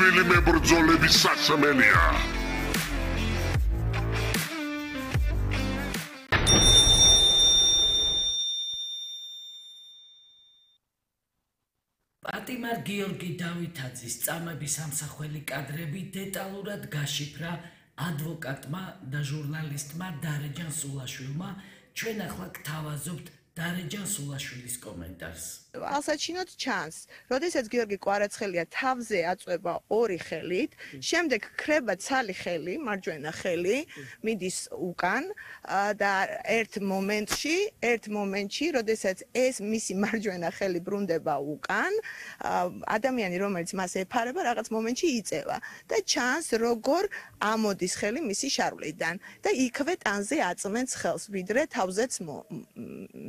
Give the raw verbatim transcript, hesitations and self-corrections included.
გაწმენდილი მებრძოლების სასმელია. პატიმარ გიორგი დავითაძის წამების ამსახველი კადრები დეტალურად გაშიფრა ადვოკატმა და ჟურნალისტმა დარეჯან სულაშვილმა. ჩვენ ახლა გთავაზობთ დარეჯან სულაშვილის კომენტარს. ალსაჩინოდ ჩანს, როდესაც გიორგი კვარაცხელია თავზე აწვება ორი ხელით, შემდეგ ქრება ცალი ხელი, მარჯვენა ხელი, მიდის უკან და ერთ მომენტში, ერთ მომენტში, როდესაც ეს მისი მარჯვენა ხელი ბრუნდება უკან, ადამიანი, რომელიც მას ეფარება, რაღაც მომენტში იწევა და ჩანს, როგორ ამოდის ხელი მისი შარვლიდან და იქვე ტანზე აწმენს ხელს, ვიდრე თავზეც